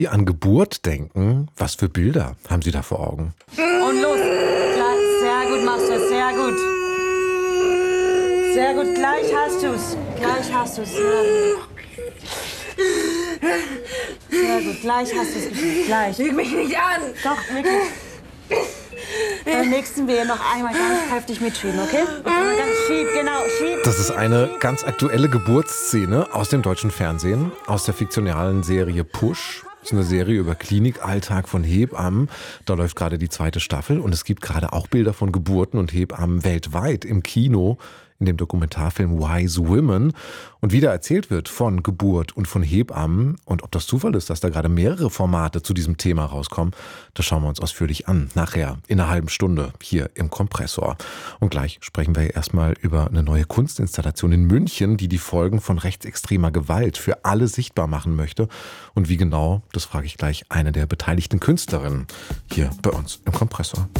Sie an Geburt denken, was für Bilder haben Sie da vor Augen? Und los. Sehr gut machst du es, sehr gut. Sehr gut, gleich hast du's. Gleich hast du's. Sehr gut, gleich hast du's geschafft. Gleich. Lüg mich nicht an! Doch, wirklich. Beim nächsten Wehe noch einmal ganz kräftig mitschieben, okay? Schieb. Das ist eine ganz aktuelle Geburtsszene aus dem deutschen Fernsehen, aus der fiktionalen Serie Push. Das ist eine Serie über Klinikalltag von Hebammen. Da läuft gerade die 2. Staffel und es gibt gerade auch Bilder von Geburten und Hebammen weltweit im Kino, in dem Dokumentarfilm Wise Women. Und wie da erzählt wird von Geburt und von Hebammen und ob das Zufall ist, dass da gerade mehrere Formate zu diesem Thema rauskommen, das schauen wir uns ausführlich an. Nachher in einer halben Stunde hier im Kompressor. Und gleich sprechen wir erstmal über eine neue Kunstinstallation in München, die Folgen von rechtsextremer Gewalt für alle sichtbar machen möchte. Und wie genau, das frage ich gleich eine der beteiligten Künstlerinnen hier bei uns im Kompressor.